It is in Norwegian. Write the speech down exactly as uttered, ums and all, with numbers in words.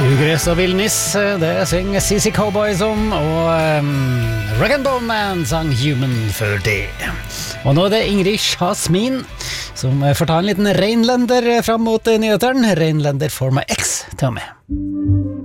Ugress og villnis, det synger C C Cowboys om, og um, Rag and Bone Man sang Human før det. Og nå er det Ingrid Jasmin som får ta en liten Reinlander fram mot nyheteren. Reinlander for my ex, til og med.